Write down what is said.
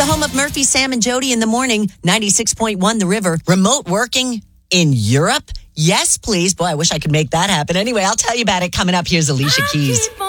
The home of Murphy, Sam, and Jody in the morning. 96.1 The River. Remote working in Europe? Yes, please. Boy, I wish I could make that happen. Anyway, I'll tell you about it coming up. Here's Alicia Keys.